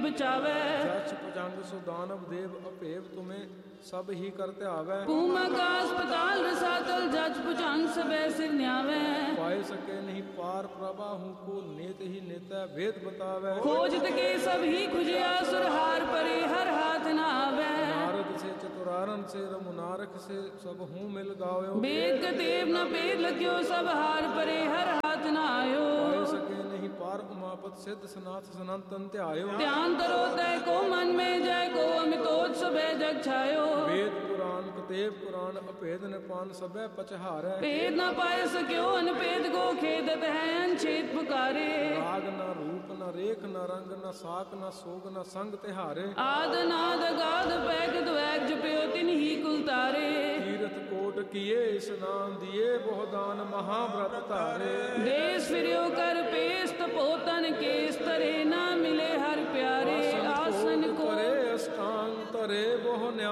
बचावे। जच भुजंग सो दानव देव अपेव तुम्हें सब ही करते आवे। भूम आकाश पाताल रसातल जच भुजंग सबे सिर न्यावे। पाए सके नहीं पार प्रभा हूँ को नेत ही नेता भेद बतावे। खोजत के सब ही खुजिया सुरहार परे हर हाथ न आवे। नारद से चतुरारन से रमुनारक से सब हूँ मिल गायो। वेद कतेब न पेद लग्यो सब हार परे हर हाथ न आयो। पाए सके नहीं पार उमापत सिद्ध सनाथ सनातन त्यायो। ध्यान तरो तय को मन में जय को अमितोज सबे जग छायो। वेद पुराण कतेब पुराण अभेद निपान सबे पचहार। भेद न पाए सक्यो अनभेद को खेदत है अनछेद पुकारे। राग न रूप न रेख न रंग न साक न सोग न संग तिहारे। आद नाद अगाध पैग द्वैग जप्यो तिन ही कुल तारे। तीर्थ कोट किए स्नान दिए बहुदान महाव्रत तारे। देश फिरियो कर पेस्त पोतन के स्तरे ना मिले हर प्यारे। आसन को करे अष्टांग तरे बहु